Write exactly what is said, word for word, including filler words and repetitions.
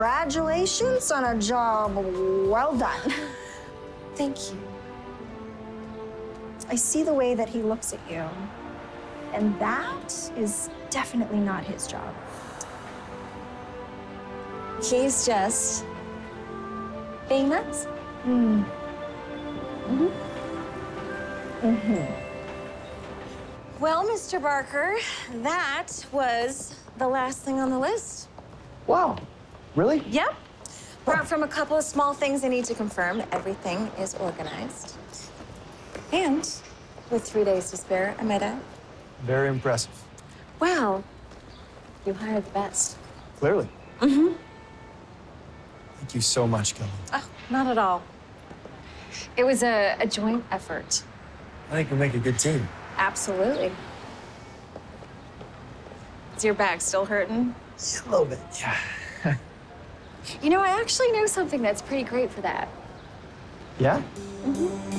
Congratulations on a job well done. Thank you. I see the way that he looks at you, and that is definitely not his job. He's just being nice. Mm. Mm-hmm. Mm-hmm. Well, Mister Barker, that was the last thing on the list. Wow, really? Yep. Apart from a couple of small things I need to confirm, everything is organized. And with three days to spare, I might add. Very impressive. Wow, you hired the best. Clearly. Mm-hmm. Thank you so much, Kelly. Oh, not at all. It was a, a joint effort. I think we make a good team. Absolutely. Is your back still hurting? Yeah, a little bit, yeah. You know, I actually know something that's pretty great for that. Yeah? Mm-hmm.